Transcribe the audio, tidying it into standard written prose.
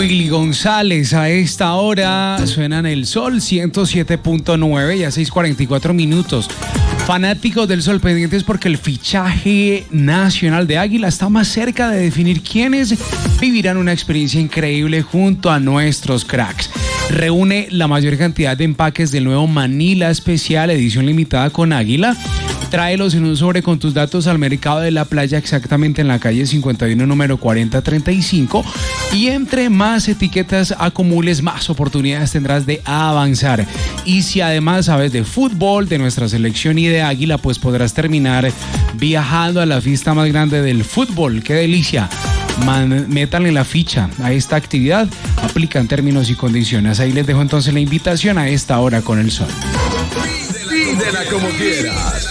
Willy González a esta hora suena en el Sol 107.9, ya 6:44 minutos. Fanáticos del Sol, pendientes porque el fichaje nacional de Águila está más cerca de definir quiénes vivirán una experiencia increíble junto a nuestros cracks. Reúne la mayor cantidad de empaques del nuevo Manila Especial edición limitada con Águila. Tráelos en un sobre con tus datos al Mercado de la Playa, exactamente en la calle 51, número 4035. Y entre más etiquetas acumules, más oportunidades tendrás de avanzar. Y si además sabes de fútbol, de nuestra selección y de Águila, pues podrás terminar viajando a la fiesta más grande del fútbol. ¡Qué delicia! Métanle la ficha a esta actividad, aplican términos y condiciones. Ahí les dejo entonces la invitación a esta hora con el Sol. Pídela como quieras.